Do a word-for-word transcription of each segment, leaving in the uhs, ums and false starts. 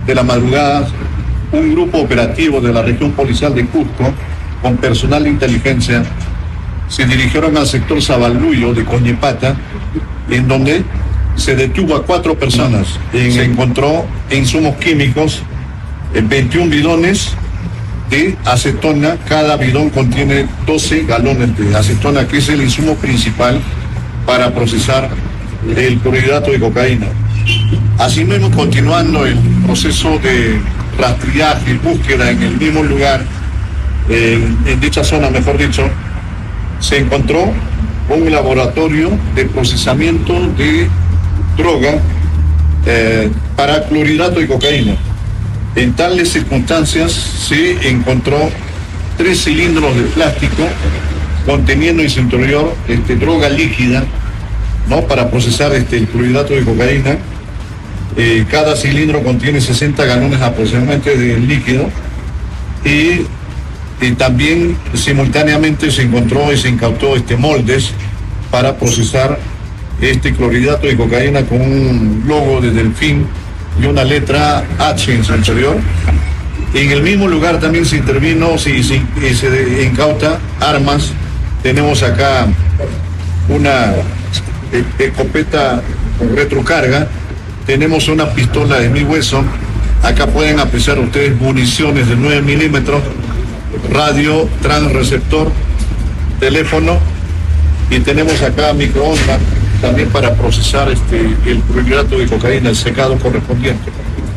de la madrugada, un grupo operativo de la región policial de Cusco, con personal de inteligencia, se dirigieron al sector Saballuyo de Coñepata, en donde se detuvo a cuatro personas. Se encontró insumos químicos, en veintiún bidones de acetona. Cada bidón contiene doce galones de acetona, que es el insumo principal para procesar el clorhidrato de cocaína. Asimismo, continuando el proceso de rastreaje y búsqueda en el mismo lugar, en, en dicha zona, mejor dicho, se encontró un laboratorio de procesamiento de droga eh, para clorhidrato de cocaína. En tales circunstancias se encontró tres cilindros de plástico conteniendo en su interior este, droga líquida, ¿no?, para procesar este, el clorhidrato de cocaína. Eh, cada cilindro contiene sesenta galones aproximadamente de líquido, y, y también simultáneamente se encontró y se incautó este, moldes para procesar este clorhidrato de cocaína con un logo de delfín y una letra H en su interior. En el mismo lugar también se intervino, se, se, se incauta armas. Tenemos acá una escopeta con retrocarga, tenemos una pistola de mi hueso, acá pueden apreciar ustedes municiones de nueve milímetros, radio, transreceptor, teléfono, y tenemos acá microondas también para procesar este, el clorhidrato de cocaína, el secado correspondiente.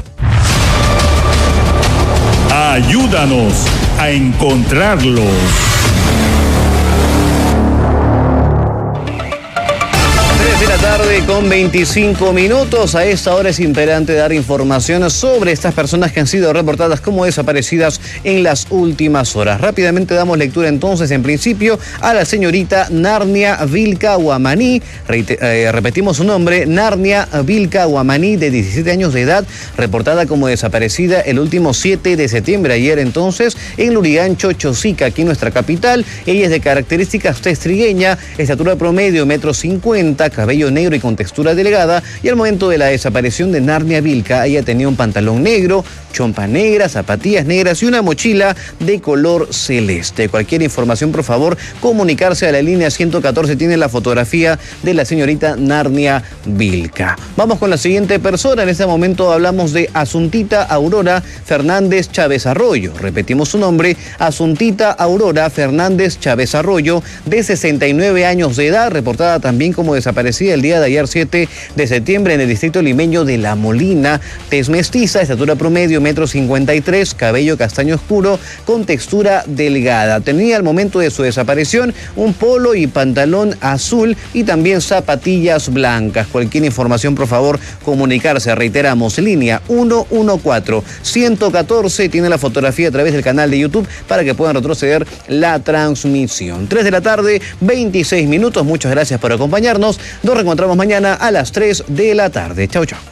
Ayúdanos a encontrarlos. De la tarde con veinticinco minutos. A esta hora es imperante dar información sobre estas personas que han sido reportadas como desaparecidas en las últimas horas. Rápidamente damos lectura entonces, en principio, a la señorita Narnia Vilca Guamaní. Reite, eh, repetimos su nombre, Narnia Vilca Guamaní, de diecisiete años de edad, reportada como desaparecida el último siete de septiembre, ayer entonces, en Lurigancho, Chosica, aquí en nuestra capital. Ella es de características testrigueña, estatura promedio, metro cincuenta, cabello negro y con textura delgada, y al momento de la desaparición de Narnia Vilca, ella tenía un pantalón negro, chompa negra, zapatillas negras y una mochila de color celeste. Cualquier información, por favor, comunicarse a la línea ciento catorce, tiene la fotografía de la señorita Narnia Vilca. Vamos con la siguiente persona. En este momento hablamos de Asuntita Aurora Fernández Chávez Arroyo. Repetimos su nombre, Asuntita Aurora Fernández Chávez Arroyo, de sesenta y nueve años de edad, reportada también como desaparecida el día de ayer siete de septiembre en el distrito limeño de La Molina. Tez mestiza, estatura promedio, metro cincuenta y tres, cabello castaño oscuro con textura delgada. Tenía al momento de su desaparición un polo y pantalón azul y también zapatillas blancas. Cualquier información, por favor, comunicarse. Reiteramos, línea ciento catorce, ciento catorce, tiene la fotografía a través del canal de YouTube para que puedan retroceder la transmisión. tres de la tarde, veintiséis minutos. Muchas gracias por acompañarnos. Nos reencontramos mañana a las tres de la tarde. Chau, chau.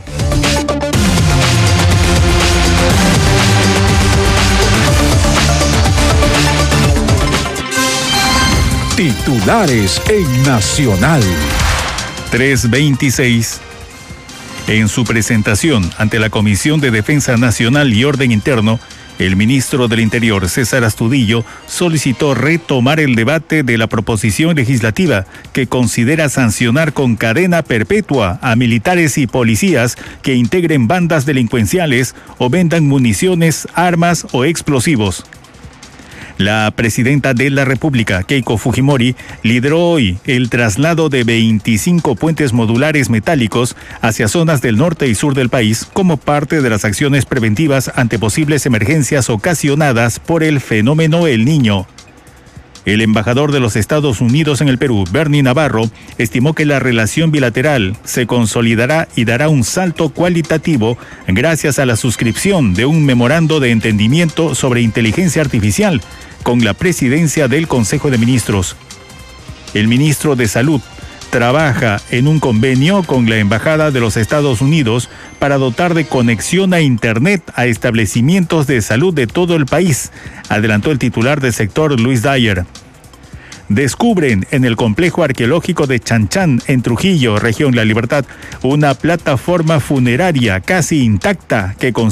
Titulares en Nacional. tres veintiséis. En su presentación ante la Comisión de Defensa Nacional y Orden Interno, el ministro del Interior, César Astudillo, solicitó retomar el debate de la proposición legislativa que considera sancionar con cadena perpetua a militares y policías que integren bandas delincuenciales o vendan municiones, armas o explosivos. La presidenta de la República, Keiko Fujimori, lideró hoy el traslado de veinticinco puentes modulares metálicos hacia zonas del norte y sur del país como parte de las acciones preventivas ante posibles emergencias ocasionadas por el fenómeno El Niño. El embajador de los Estados Unidos en el Perú, Bernie Navarro, estimó que la relación bilateral se consolidará y dará un salto cualitativo gracias a la suscripción de un memorando de entendimiento sobre inteligencia artificial con la presidencia del Consejo de Ministros. El ministro de Salud trabaja en un convenio con la Embajada de los Estados Unidos para dotar de conexión a Internet a establecimientos de salud de todo el país, adelantó el titular del sector, Luis Dyer. Descubren en el complejo arqueológico de Chanchán, en Trujillo, región La Libertad, una plataforma funeraria casi intacta que